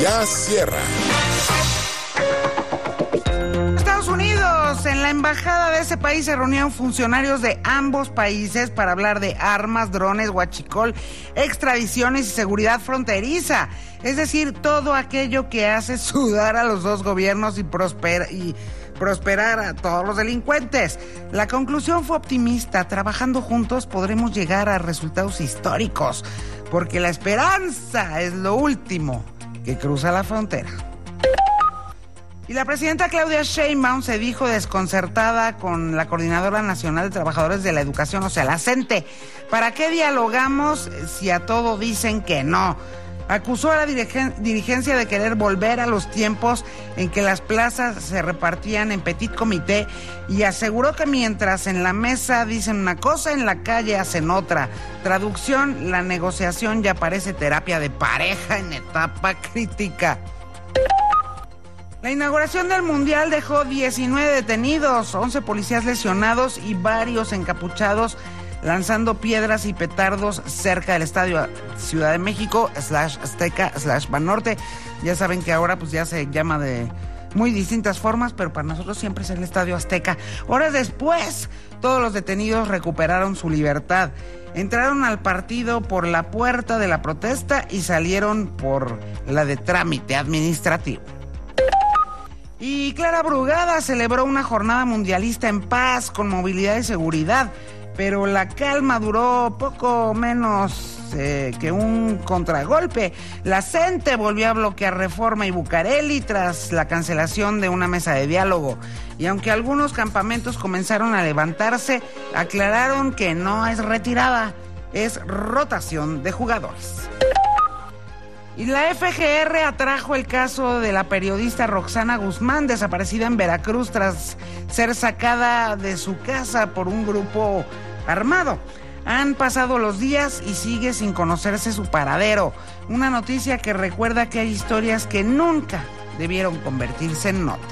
ya cierra. Estados Unidos, en la embajada de ese país se reunieron funcionarios de ambos países para hablar de armas, drones, huachicol, extradiciones y seguridad fronteriza. Es decir, todo aquello que hace sudar a los dos gobiernos y prosperar a todos los delincuentes. La conclusión fue optimista. Trabajando juntos podremos llegar a resultados históricos, porque la esperanza es lo último que cruza la frontera. Y la presidenta Claudia Sheinbaum se dijo desconcertada con la Coordinadora Nacional de Trabajadores de la Educación, o sea, la CENTE. ¿Para qué dialogamos si a todo dicen que no? Acusó a la dirigencia de querer volver a los tiempos en que las plazas se repartían en petit comité y aseguró que mientras en la mesa dicen una cosa, en la calle hacen otra. Traducción: la negociación ya parece terapia de pareja en etapa crítica. La inauguración del Mundial dejó 19 detenidos, 11 policías lesionados y varios encapuchados lanzando piedras y petardos cerca del estadio Ciudad de México, /Azteca, /Banorte. Ya saben que ahora pues ya se llama de muy distintas formas, pero para nosotros siempre es el Estadio Azteca. Horas después, todos los detenidos recuperaron su libertad. Entraron al partido por la puerta de la protesta y salieron por la de trámite administrativo. Y Clara Brugada celebró una jornada mundialista en paz, con movilidad y seguridad, pero la calma duró poco menos que un contragolpe. La CENTE volvió a bloquear Reforma y Bucareli tras la cancelación de una mesa de diálogo. Y aunque algunos campamentos comenzaron a levantarse, aclararon que no es retirada, es rotación de jugadores. Y la FGR atrajo el caso de la periodista Roxana Guzmán, desaparecida en Veracruz tras ser sacada de su casa por un grupo armado. Han pasado los días y sigue sin conocerse su paradero. Una noticia que recuerda que hay historias que nunca debieron convertirse en nota.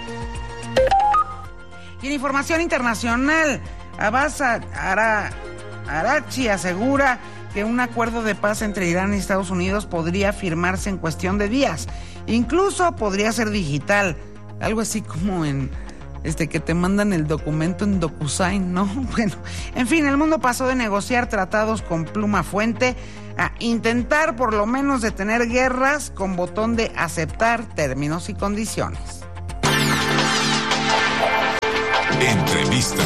Y en información internacional, Abbas Araghchi asegura que un acuerdo de paz entre Irán y Estados Unidos podría firmarse en cuestión de días. Incluso podría ser digital, algo así como en que te mandan el documento en DocuSign, ¿no? Bueno, en fin, el mundo pasó de negociar tratados con pluma fuente a intentar por lo menos detener guerras con botón de aceptar términos y condiciones. Entrevista.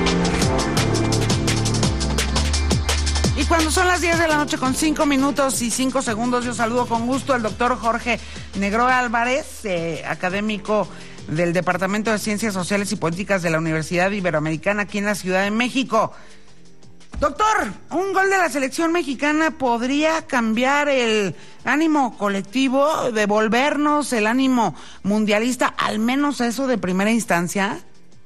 Y cuando son las 10 de la noche con 5 minutos y 5 segundos, yo saludo con gusto al doctor Jorge Negro Álvarez, académico del Departamento de Ciencias Sociales y Políticas de la Universidad Iberoamericana aquí en la Ciudad de México. Doctor, ¿un gol de la selección mexicana podría cambiar el ánimo colectivo, devolvernos el ánimo mundialista, al menos eso de primera instancia?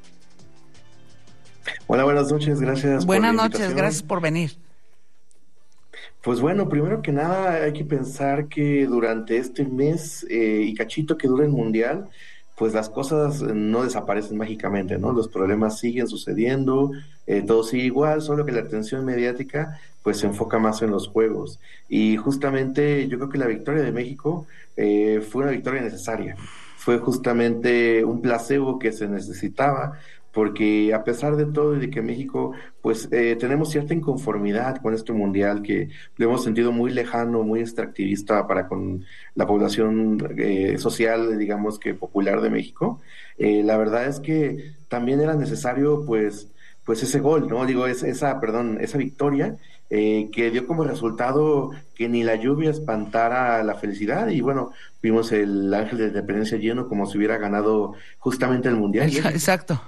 Hola, buenas noches, gracias. Buenas noches, gracias por venir. Pues bueno, primero que nada hay que pensar que durante este mes y cachito que dura el Mundial, pues las cosas no desaparecen mágicamente, ¿no? Los problemas siguen sucediendo, todo sigue igual, solo que la atención mediática pues se enfoca más en los juegos. Y justamente yo creo que la victoria de México fue una victoria necesaria. Fue justamente un placebo que se necesitaba, porque a pesar de todo y de que México pues tenemos cierta inconformidad con este mundial, que lo hemos sentido muy lejano, muy extractivista para con la población social, digamos que popular de México, la verdad es que también era necesario pues ese gol, ¿no? Digo, esa victoria que dio como resultado que ni la lluvia espantara la felicidad, y bueno, vimos el Ángel de Independencia lleno como si hubiera ganado justamente el mundial. Exacto.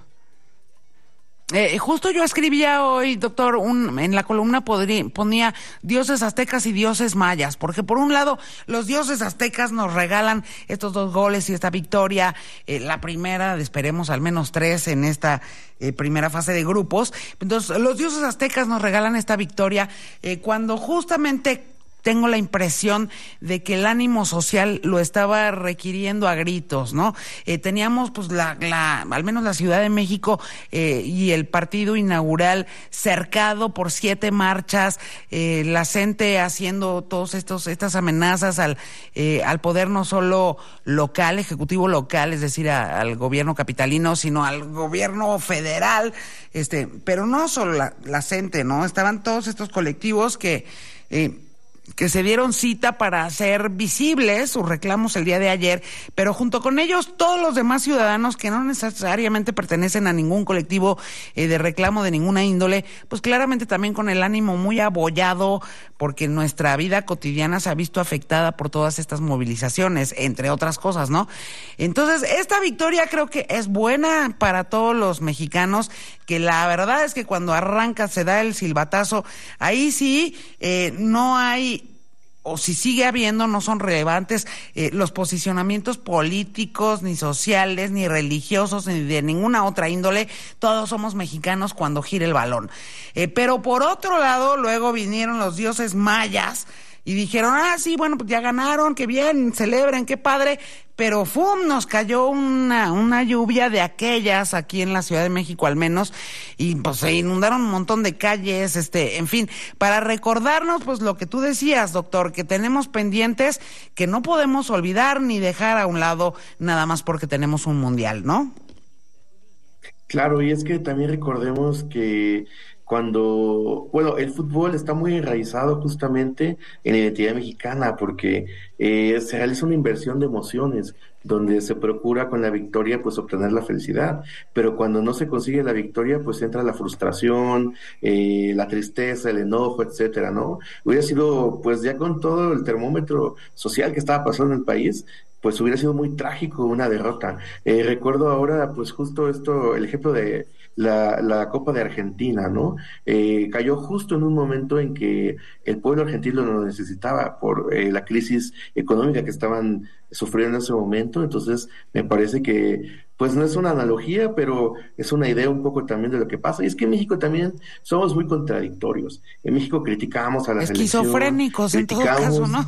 Justo yo escribía hoy, doctor, en la columna ponía dioses aztecas y dioses mayas, porque por un lado los dioses aztecas nos regalan estos 2 goles y esta victoria, la primera, esperemos al menos 3 en esta primera fase de grupos. Entonces los dioses aztecas nos regalan esta victoria cuando justamente tengo la impresión de que el ánimo social lo estaba requiriendo a gritos, ¿no? Teníamos pues al menos la Ciudad de México y el partido inaugural cercado por 7 marchas, la gente haciendo estas amenazas al poder no solo local, ejecutivo local, es decir, al gobierno capitalino, sino al gobierno federal, pero no solo la gente, ¿no? Estaban todos estos colectivos que se dieron cita para hacer visibles sus reclamos el día de ayer, pero junto con ellos todos los demás ciudadanos que no necesariamente pertenecen a ningún colectivo de reclamo de ninguna índole, pues claramente también con el ánimo muy abollado, porque nuestra vida cotidiana se ha visto afectada por todas estas movilizaciones, entre otras cosas, ¿no? Entonces, esta victoria creo que es buena para todos los mexicanos, que la verdad es que cuando arranca, se da el silbatazo, ahí sí no hay, o si sigue habiendo, no son relevantes los posicionamientos políticos, ni sociales, ni religiosos, ni de ninguna otra índole. Todos somos mexicanos cuando gira el balón. Pero por otro lado, luego vinieron los dioses mayas y dijeron, sí, bueno, pues ya ganaron, qué bien, celebren, qué padre, pero ¡fum!, nos cayó una lluvia de aquellas aquí en la Ciudad de México al menos, y pues se inundaron un montón de calles, en fin, para recordarnos pues lo que tú decías, doctor, que tenemos pendientes que no podemos olvidar ni dejar a un lado nada más porque tenemos un mundial, ¿no? Claro, y es que también recordemos que el fútbol está muy enraizado justamente en la identidad mexicana, porque se realiza una inversión de emociones, donde se procura con la victoria pues obtener la felicidad, pero cuando no se consigue la victoria pues entra la frustración, la tristeza, el enojo, etcétera, ¿no? Hubiera sido pues ya con todo el termómetro social que estaba pasando en el país, pues hubiera sido muy trágico una derrota. Recuerdo ahora, pues justo esto, el ejemplo de la Copa de Argentina, ¿no? Cayó justo en un momento en que el pueblo argentino lo necesitaba por la crisis económica que estaban sufriendo en ese momento. Entonces, me parece que, pues no es una analogía, pero es una idea un poco también de lo que pasa. Y es que en México también somos muy contradictorios. En México criticamos a la selección. Esquizofrénicos en todo caso, ¿no?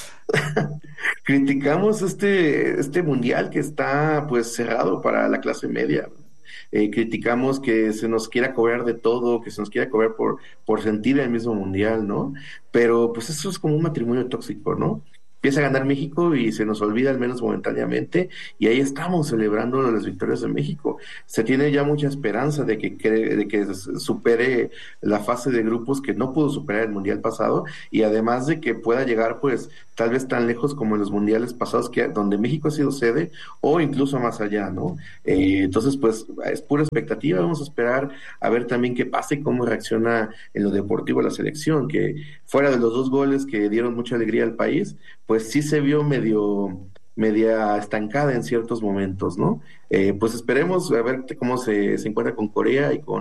Criticamos este mundial que está pues cerrado para la clase media. Criticamos que se nos quiera cobrar de todo, que se nos quiera cobrar por sentir el mismo mundial, ¿no? Pero pues eso es como un matrimonio tóxico, ¿no? Empieza a ganar México y se nos olvida al menos momentáneamente, y ahí estamos celebrando las victorias de México. Se tiene ya mucha esperanza de que supere la fase de grupos que no pudo superar el mundial pasado, y además de que pueda llegar pues tal vez tan lejos como en los mundiales pasados, donde México ha sido sede, o incluso más allá, ¿no? Entonces pues es pura expectativa. Vamos a esperar a ver también qué pasa y cómo reacciona en lo deportivo la selección, que fuera de los 2 goles que dieron mucha alegría al país, pues sí se vio media estancada en ciertos momentos, ¿no? Pues esperemos a ver cómo se encuentra con Corea y con